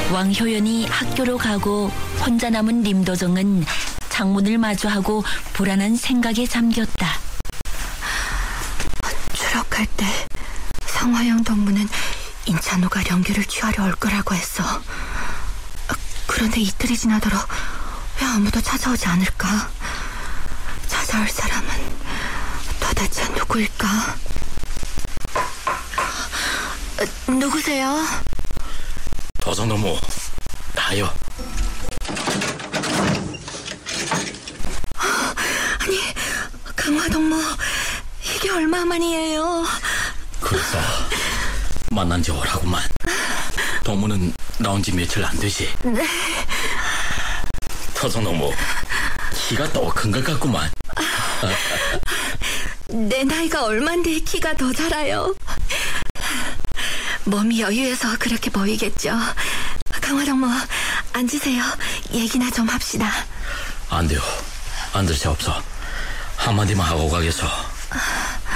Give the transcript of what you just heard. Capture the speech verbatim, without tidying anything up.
왕효연이 학교로 가고 혼자 남은 림도정은 창문을 마주하고 불안한 생각에 잠겼다. 추락할 때 성화영 동무는 인찬호가 령규를 취하려 올 거라고 했어. 그런데 이틀이 지나도록 왜 아무도 찾아오지 않을까? 찾아올 사람은 도대체 누구일까? 어, 누구세요? 도정동무, 나요. 아니, 강화동무, 이게 얼마만이에요? 그래서 만난 지 오라구만. 동무는 나온 지 며칠 안 되지? 네. 도정동무, 키가 더 큰 것 같구만. 내 나이가 얼만데 키가 더 자라요. 몸이 여유해서 그렇게 보이겠죠. 강화동무, 앉으세요. 얘기나 좀 합시다. 안 돼요. 앉을 새 없어. 한마디만 하고 가겠어.